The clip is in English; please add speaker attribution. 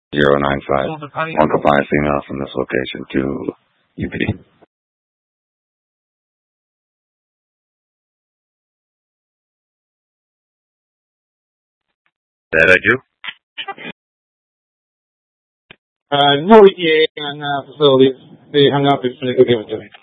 Speaker 1: 095. One compliant female from this location to UPD. That I do?
Speaker 2: No ETA on facilities. They hung up as soon as they gave it to me.